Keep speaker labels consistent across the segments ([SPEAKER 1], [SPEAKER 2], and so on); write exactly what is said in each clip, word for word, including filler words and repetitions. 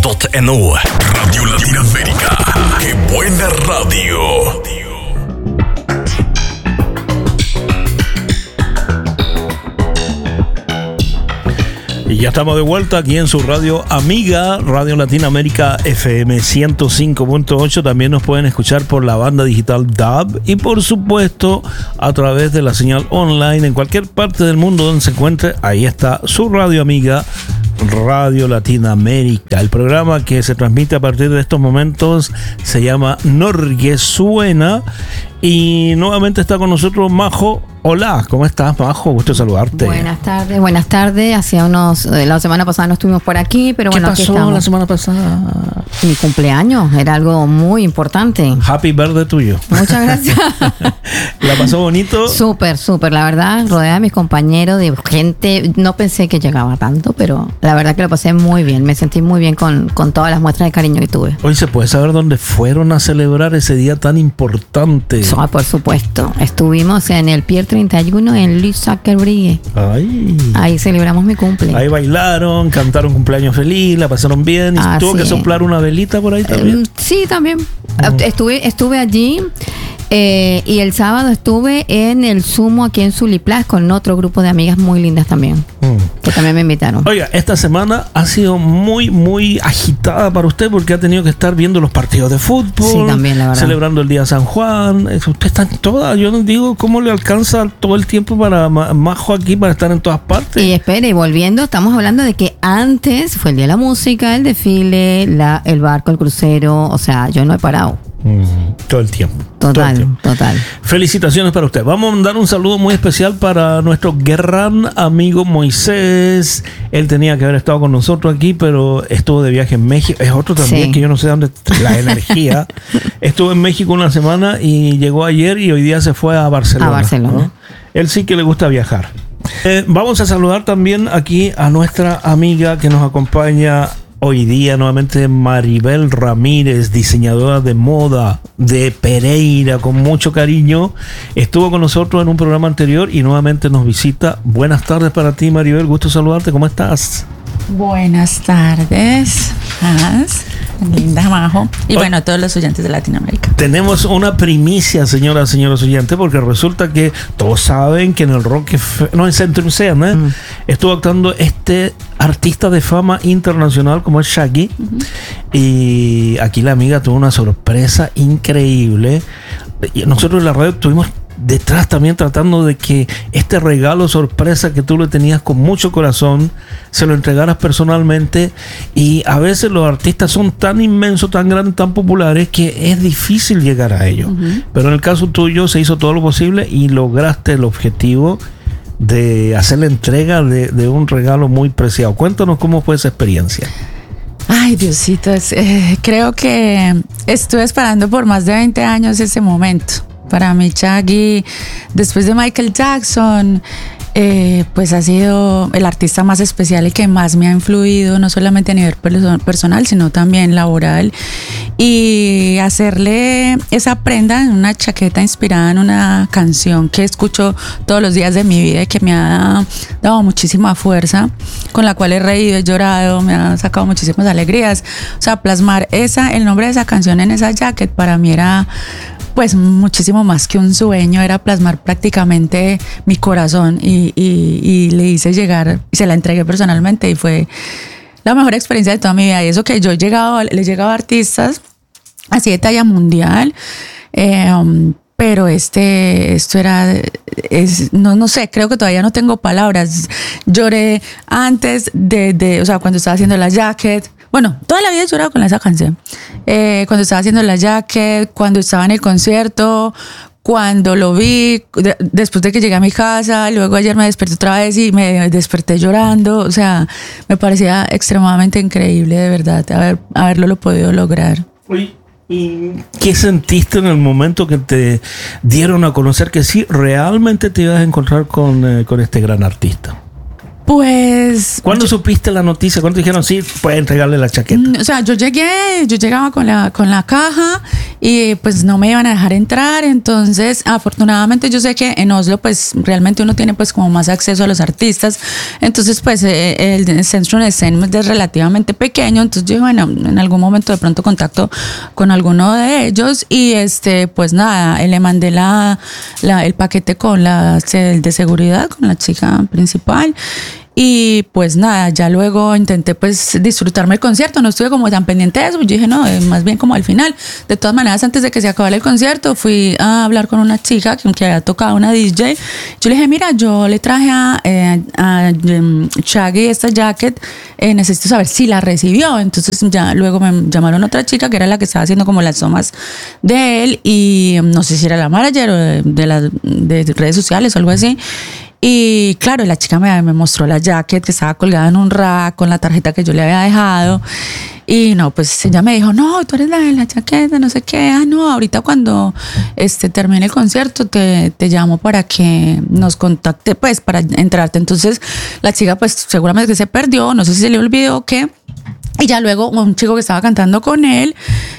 [SPEAKER 1] .no. Radio Latinoamérica. ¡Qué buena radio!
[SPEAKER 2] Y ya estamos de vuelta aquí en su radio amiga, Radio Latinoamérica F M ciento cinco punto ocho. También nos pueden escuchar por la banda digital D A B y por supuesto a través de la señal online en cualquier parte del mundo donde se encuentre. Ahí está su radio amiga, Radio Latinoamérica. El programa que se transmite a partir de estos momentos se llama Norge Suena. Y nuevamente está con nosotros Majo. Hola, ¿cómo estás, Majo? Gusto saludarte.
[SPEAKER 3] Buenas tardes, buenas tardes. Hacía unos, la semana pasada no estuvimos por aquí, pero bueno, aquí
[SPEAKER 2] estamos. ¿Qué pasó la semana pasada?
[SPEAKER 3] Mi cumpleaños, era algo muy importante.
[SPEAKER 2] Happy birthday tuyo.
[SPEAKER 3] Muchas gracias.
[SPEAKER 2] ¿La pasó bonito?
[SPEAKER 3] Súper, súper, la verdad, rodeada de mis compañeros, de gente. No pensé que llegaba tanto, pero la verdad que lo pasé muy bien. Me sentí muy bien con, con todas las muestras de cariño que tuve.
[SPEAKER 2] Hoy se puede saber dónde fueron a celebrar ese día tan importante.
[SPEAKER 3] Oh, por supuesto. Estuvimos en el Pier treinta y uno en Luis Zuckerberg.
[SPEAKER 2] Ay.
[SPEAKER 3] Ahí celebramos mi cumple.
[SPEAKER 2] Ahí bailaron, cantaron cumpleaños feliz, la pasaron bien. ¿Y
[SPEAKER 3] ah,
[SPEAKER 2] tuvo
[SPEAKER 3] sí.
[SPEAKER 2] que soplar una velita por ahí también?
[SPEAKER 3] Eh, sí, también.
[SPEAKER 2] Mm.
[SPEAKER 3] Estuve, estuve allí. Eh, y el sábado estuve en el Sumo aquí en Suliplas con otro grupo de amigas muy lindas también, mm. que también me invitaron.
[SPEAKER 2] Oiga, esta semana ha sido muy, muy agitada para usted porque ha tenido que estar viendo los partidos de fútbol,
[SPEAKER 3] sí, también, la verdad.
[SPEAKER 2] Celebrando el Día de San Juan. Usted está en todas. Yo no digo cómo le alcanza todo el tiempo para Majo aquí para estar en todas partes.
[SPEAKER 3] Y espere, y volviendo, estamos hablando de que antes fue el Día de la Música, el desfile, la, el barco, el crucero. O sea, yo no he parado.
[SPEAKER 2] Mm, todo el tiempo.
[SPEAKER 3] Total,
[SPEAKER 2] todo el tiempo.
[SPEAKER 3] total.
[SPEAKER 2] Felicitaciones para usted. Vamos a mandar un saludo muy especial para nuestro gran amigo Moisés. Él tenía que haber estado con nosotros aquí, pero estuvo de viaje en México. Es otro también sí. que yo no sé dónde la energía. Estuvo en México una semana y llegó ayer y hoy día se fue a Barcelona.
[SPEAKER 3] A Barcelona.
[SPEAKER 2] ¿no? Él sí que le gusta viajar. Eh, vamos a saludar también aquí a nuestra amiga que nos acompaña hoy día nuevamente, Maribel Ramírez, diseñadora de moda de Pereira, con mucho cariño. Estuvo con nosotros en un programa anterior y nuevamente nos visita. Buenas tardes para ti, Maribel. Gusto saludarte. ¿Cómo estás?
[SPEAKER 4] Buenas tardes, Hans, linda Majo, y bueno, a todos los oyentes de Latinoamérica.
[SPEAKER 2] Tenemos una primicia, señoras y señores oyentes, porque resulta que todos saben que en el Rock, no, en Centro Ocean, ¿eh? mm. estuvo actuando este artista de fama internacional como es Shaggy, uh-huh. y aquí la amiga tuvo una sorpresa increíble. Nosotros en la radio tuvimos detrás también tratando de que este regalo sorpresa que tú le tenías con mucho corazón se lo entregaras personalmente, y a veces los artistas son tan inmensos, tan grandes, tan populares que es difícil llegar a ellos, uh-huh. pero en el caso tuyo se hizo todo lo posible y lograste el objetivo de hacer la entrega de, de un regalo muy preciado. Cuéntanos cómo fue esa experiencia.
[SPEAKER 4] Ay, Diosito, es, eh, creo que estuve esperando por más de veinte años ese momento. Para mí, Shaggy, después de Michael Jackson, eh, pues ha sido el artista más especial y que más me ha influido, no solamente a nivel perso- personal, sino también laboral. Y hacerle esa prenda en una chaqueta inspirada en una canción que escucho todos los días de mi vida y que me ha dado muchísima fuerza, con la cual he reído, he llorado, me ha sacado muchísimas alegrías. O sea, plasmar esa, el nombre de esa canción en esa jacket para mí era pues muchísimo más que un sueño, era plasmar prácticamente mi corazón y, y, y le hice llegar y se la entregué personalmente y fue la mejor experiencia de toda mi vida. Y eso que yo he llegado, le he llegado a artistas así de talla mundial, eh, um, pero este, esto era, es, no, no sé, creo que todavía no tengo palabras. Lloré antes de, de, o sea, cuando estaba haciendo la jacket. Bueno, toda la vida he llorado con esa canción. Eh, cuando estaba haciendo la jacket, cuando estaba en el concierto, cuando lo vi, de, después de que llegué a mi casa, luego ayer me desperté otra vez y me desperté llorando. O sea, me parecía extremadamente increíble, de verdad, haber, haberlo lo podido lograr.
[SPEAKER 2] Uy. ¿Y qué sentiste en el momento que te dieron a conocer que sí, realmente te ibas a encontrar con, eh, con este gran artista?
[SPEAKER 4] Pues...
[SPEAKER 2] ¿Cuándo yo, supiste la noticia? ¿Cuándo dijeron, sí, puede entregarle la chaqueta?
[SPEAKER 4] O sea, yo llegué, yo llegaba con la, con la caja y pues no me iban a dejar entrar. Entonces, afortunadamente yo sé que en Oslo pues realmente uno tiene pues como más acceso a los artistas. Entonces pues eh, el centro de escena es relativamente pequeño. Entonces yo, bueno, en algún momento de pronto contacto con alguno de ellos y este pues nada, le mandé la, la, el paquete con la de seguridad, con la chica principal. Y pues nada, ya luego intenté pues disfrutarme el concierto, no estuve como tan pendiente de eso, yo dije no, más bien como al final. De todas maneras, antes de que se acabara el concierto, fui a hablar con una chica que, que había tocado una D J. Yo le dije, mira, yo le traje a, eh, a um, Shaggy esta jacket, eh, necesito saber si la recibió. Entonces ya luego me llamaron otra chica que era la que estaba haciendo como las tomas de él y no sé si era la manager o de, de, la, de redes sociales o algo así. Y claro, la chica me, me mostró la jacket que estaba colgada en un rack con la tarjeta que yo le había dejado. Y no, pues ella me dijo, no, tú eres la de la chaqueta, no sé qué. Ah, no, ahorita cuando este, termine el concierto te, te llamo para que nos contacte, pues, para entrarte. Entonces, la chica, pues, seguramente que se perdió, no sé si se le olvidó o qué. Y ya luego un chico que estaba cantando con él,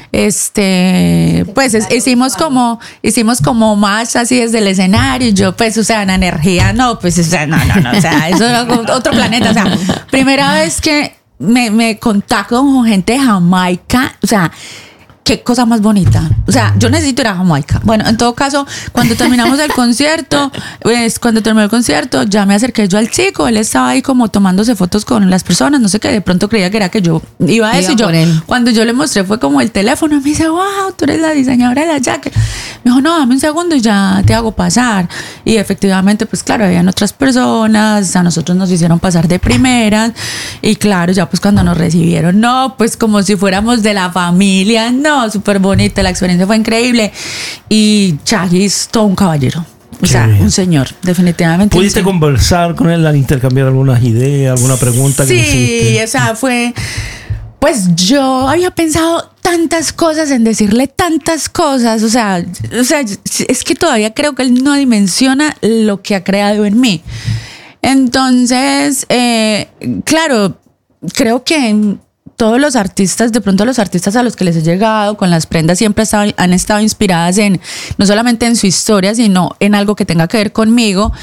[SPEAKER 4] este, pues es, hicimos como, hicimos como más así desde el escenario. Y yo, pues, o sea, la energía, no, pues, o sea, no, no, no, o sea, eso era otro planeta. O sea, primera vez que me, me contacto con gente de Jamaica, o sea, qué cosa más bonita. O sea, yo necesito ir a Jamaica. Bueno, en todo caso, cuando terminamos el concierto, pues cuando terminó el concierto, ya me acerqué yo al chico. Él estaba ahí como tomándose fotos con las personas. No sé qué, de pronto creía que era que yo iba a eso. Iba y yo, cuando yo le mostré, fue como el teléfono. Me dice, wow, tú eres la diseñadora de la jacket. Me dijo, no, dame un segundo y ya te hago pasar. Y efectivamente, pues claro, habían otras personas. A nosotros nos hicieron pasar de primeras. Y claro, ya pues cuando nos recibieron, no, pues como si fuéramos de la familia, no. No, súper bonita, la experiencia fue increíble y Shaggy es todo un caballero, o sea, un señor, definitivamente.
[SPEAKER 2] ¿Pudiste conversar con él, al intercambiar algunas ideas, alguna pregunta?
[SPEAKER 4] Sí,
[SPEAKER 2] que hiciste?
[SPEAKER 4] Sí, o sea, fue, pues yo había pensado tantas cosas en decirle tantas cosas, o sea, o sea, es que todavía creo que él no dimensiona lo que ha creado en mí. Entonces, eh, claro, creo que todos los artistas, de pronto los artistas a los que les he llegado con las prendas siempre estado, han estado inspiradas en, no solamente en su historia, sino en algo que tenga que ver conmigo.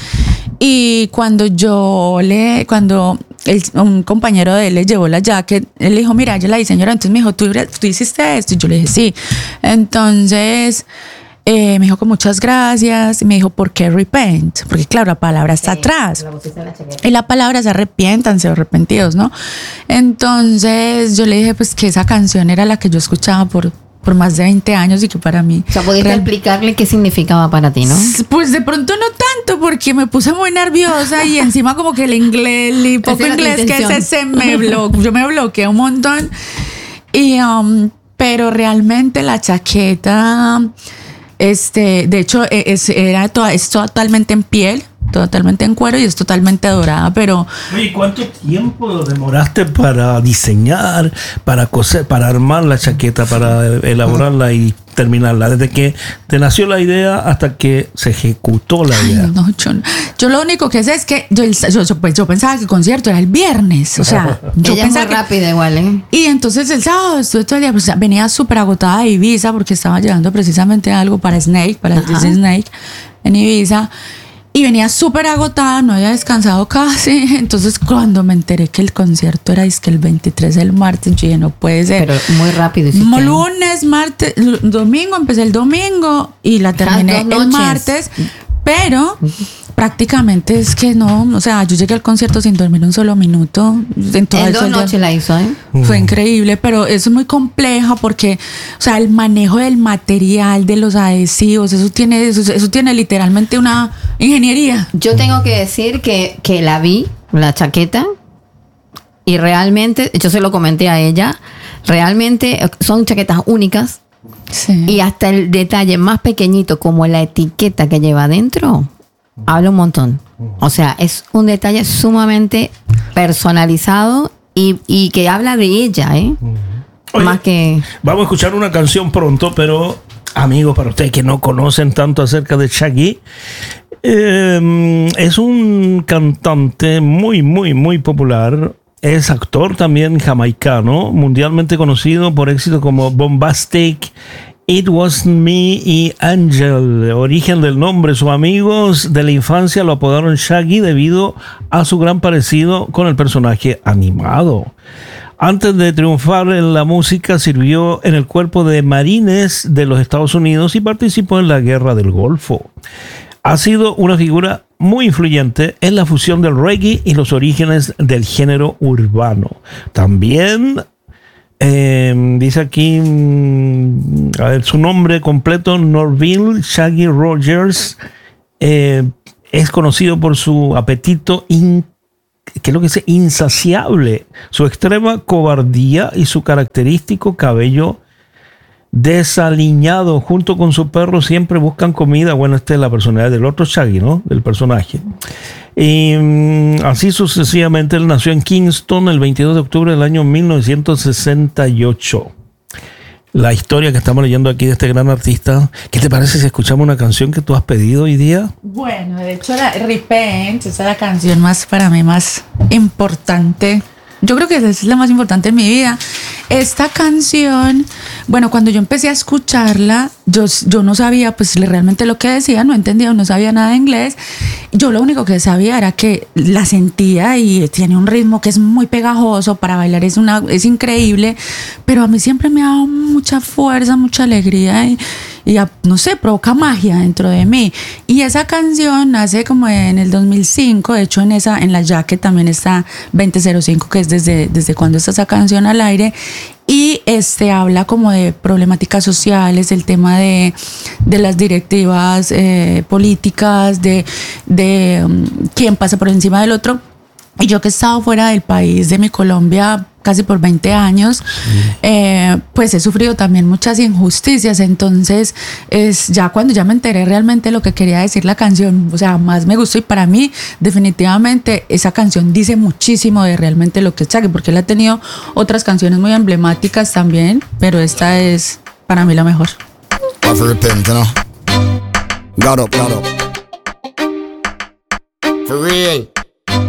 [SPEAKER 4] Y cuando yo le, cuando el, un compañero de él le llevó la jacket, él le dijo, mira, ella es la diseñadora. Entonces me dijo, ¿tú, tú hiciste esto? Y yo le dije, sí. Entonces Eh, me dijo con muchas gracias y me dijo, ¿por qué repent? Porque claro, la palabra está sí, atrás la y la palabra es arrepiéntanse o arrepentidos, ¿no? Entonces yo le dije pues que esa canción era la que yo escuchaba por, por más de veinte años y que para mí...
[SPEAKER 3] O sea, ¿podías real... explicarle qué significaba para ti, no?
[SPEAKER 4] Pues de pronto no tanto, porque me puse muy nerviosa y encima como que el inglés, el hip hop inglés que ese se me bloqueó, yo me bloqueé un montón. Y, um, pero realmente la chaqueta... Este, de hecho, es, era toda, es totalmente en piel, totalmente en cuero y es totalmente dorada, pero...
[SPEAKER 2] Oye, ¿cuánto tiempo demoraste para diseñar, para coser, para armar la chaqueta, para elaborarla y terminarla? Desde que te nació la idea hasta que se ejecutó la idea.
[SPEAKER 4] Ay, no, yo, yo lo único que sé es que yo, yo, yo, pues, yo pensaba que el concierto era el viernes, o sea, yo
[SPEAKER 3] Ella
[SPEAKER 4] pensaba
[SPEAKER 3] es muy
[SPEAKER 4] que,
[SPEAKER 3] rápida igual, ¿eh?
[SPEAKER 4] Y entonces el sábado estuve todo el día, pues, venía súper agotada de Ibiza porque estaba llevando precisamente algo para Snake, para Disney Snake en Ibiza. Y venía súper agotada, no había descansado casi. Entonces, cuando me enteré que el concierto era es que el veintitrés del martes, yo dije, no puede ser.
[SPEAKER 3] Pero muy rápido.
[SPEAKER 4] Lunes, martes, domingo, empecé el domingo y la terminé el martes. Pero prácticamente es que no, o sea, yo llegué al concierto sin dormir un solo minuto.
[SPEAKER 3] En todas dos noches la hizo, ¿eh?
[SPEAKER 4] Fue increíble, pero eso es muy compleja porque, o sea, el manejo del material, de los adhesivos, eso tiene, eso, eso tiene literalmente una ingeniería.
[SPEAKER 3] Yo tengo que decir que, que la vi, la chaqueta, y realmente, yo se lo comenté a ella, realmente son chaquetas únicas. Sí. Y hasta el detalle más pequeñito, como la etiqueta que lleva adentro, habla un montón. O sea, es un detalle sumamente personalizado y, y que habla de ella, ¿eh?
[SPEAKER 2] Oye,
[SPEAKER 3] más que...
[SPEAKER 2] Vamos a escuchar una canción pronto, pero amigos, para ustedes que no conocen tanto acerca de Shaggy, Eh, es un cantante muy, muy, muy popular. Es actor también jamaicano, mundialmente conocido por éxitos como Bombastic, It Wasn't Me y Angel. Origen del nombre: sus amigos de la infancia lo apodaron Shaggy debido a su gran parecido con el personaje animado. Antes de triunfar en la música, sirvió en el cuerpo de marines de los Estados Unidos y participó en la Guerra del Golfo. Ha sido una figura muy influyente en la fusión del reggae y los orígenes del género urbano. También eh, dice aquí, a ver, su nombre completo, Norville Shaggy Rogers, eh, es conocido por su apetito in, que es lo que dice, insaciable, su extrema cobardía y su característico cabello desaliñado. Junto con su perro siempre buscan comida. Bueno, esta es la personalidad del otro Shaggy, ¿no? Del personaje. Y um, así sucesivamente. Él nació en Kingston el veintidós de octubre del año mil novecientos sesenta y ocho. La historia que estamos leyendo aquí de este gran artista. ¿Qué te parece si escuchamos una canción que tú has pedido hoy día?
[SPEAKER 4] Bueno, de hecho la Repent, esa es la canción más, para mí, más importante. Yo creo que esa es la más importante en mi vida. Esta canción, bueno, cuando yo empecé a escucharla, yo, yo no sabía pues realmente lo que decía, no entendía, no sabía nada de inglés. Yo lo único que sabía era que la sentía y tiene un ritmo que es muy pegajoso, para bailar es, una, es increíble, pero a mí siempre me ha dado mucha fuerza, mucha alegría y, y no sé, provoca magia dentro de mí. Y esa canción nace como en el dos mil cinco, de hecho en esa, en la jacket también está veinte cero cinco, que es desde, desde cuando está esa canción al aire. Y este habla como de problemáticas sociales, el tema de, de las directivas eh, políticas, de, de um, quién pasa por encima del otro. Y yo que he estado fuera del país, de mi Colombia, casi por veinte años, sí. eh, pues he sufrido también muchas injusticias. Entonces, es ya cuando ya me enteré realmente lo que quería decir la canción, o sea, más me gustó. Y para mí, definitivamente, esa canción dice muchísimo de realmente lo que es Shaggy, porque él ha tenido otras canciones muy emblemáticas también, pero esta es para mí la mejor.
[SPEAKER 5] Repent, you know? Got up, got up. For real.